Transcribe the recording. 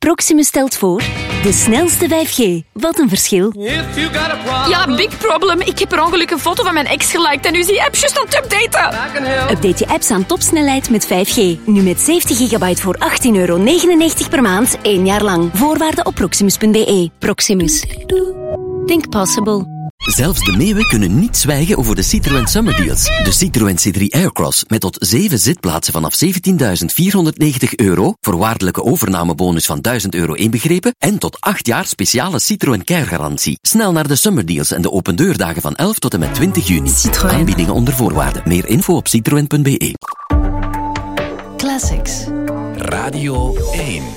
Proximus stelt voor de snelste 5G. Wat een verschil. Ja, big problem. Ik heb per ongeluk een foto van mijn ex geliked en nu is die app juist aan het updaten. Update je apps aan topsnelheid met 5G. Nu met 70 gigabyte voor €18,99 per maand, 1 jaar lang. Voorwaarden op proximus.be. Proximus. Think possible. Zelfs de meeuwen kunnen niet zwijgen over de Citroën Summer Deals. De Citroën C3 Aircross met tot 7 zitplaatsen vanaf €17.490, voorwaardelijke overnamebonus van €1.000 inbegrepen en tot 8 jaar speciale Citroën Care-garantie. Snel naar de Summer Deals en de opendeurdagen van 11 tot en met 20 juni. Citroën. Aanbiedingen onder voorwaarden. Meer info op citroen.be. Classics. Radio 1.